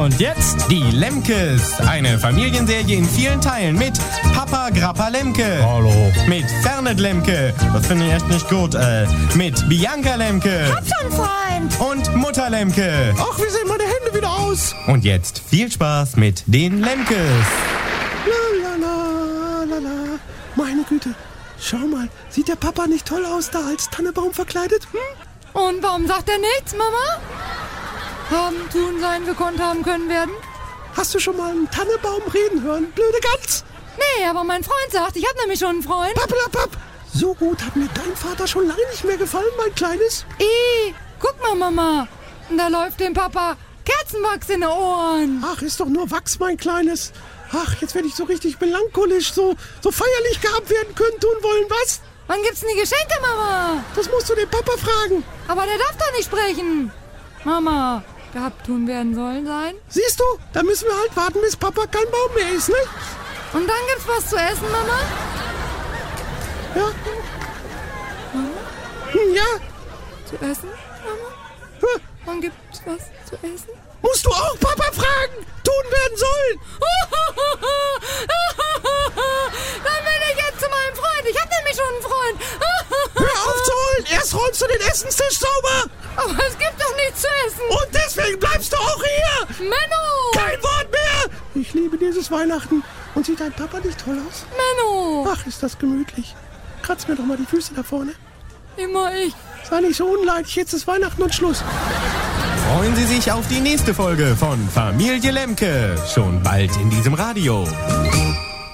Und jetzt die Lemkes. Eine Familienserie in vielen Teilen mit Papa Grappa Lemke. Hallo. Mit Fernet Lemke. Das finde ich echt nicht gut. Mit Bianca Lemke. Hab schon Freund. Und Mutter Lemke. Ach, wie sehen meine Hände wieder aus? Und jetzt viel Spaß mit den Lemkes. La. Meine Güte. Schau mal, sieht der Papa nicht toll aus, da als Tannebaum verkleidet? Und warum sagt er nichts, Mama? Haben, tun, sein, gekonnt haben können werden? Hast du schon mal einen Tannebaum reden hören, blöde Gans? Nee, aber mein Freund sagt, ich habe nämlich schon einen Freund. Pappelapapp. So gut hat mir dein Vater schon lange nicht mehr gefallen, mein Kleines. Guck mal, Mama. Da läuft dem Papa Kerzenwachs in den Ohren. Ach, ist doch nur Wachs, mein Kleines. Ach, jetzt werde ich so richtig melancholisch, so feierlich gehabt werden können, tun wollen, was? Wann gibt's denn die Geschenke, Mama? Das musst du den Papa fragen. Aber der darf doch nicht sprechen. Mama, gehabt tun werden sollen sein. Siehst du, da müssen wir halt warten, bis Papa kein Baum mehr ist, ne? Und dann gibt's was zu essen, Mama? Ja. Mama? Ja. Zu essen, Mama? Wann gibt's was zu essen? Musst du auch Papa fragen, tun werden sollen. Dann will ich jetzt zu meinem Freund. Ich hab nämlich schon einen Freund. Hör auf zu holen, erst räumst du den Essenstisch sauber. Aber es gibt doch nichts zu essen. Und deswegen bleibst du auch hier. Menno! Kein Wort mehr. Ich liebe dieses Weihnachten. Und sieht dein Papa nicht toll aus? Menno! Ach, ist das gemütlich. Kratz mir doch mal die Füße da vorne. Immer ich. Sei nicht so unleidlich, jetzt ist Weihnachten und Schluss. Freuen Sie sich auf die nächste Folge von Familie Lemke. Schon bald in diesem Radio.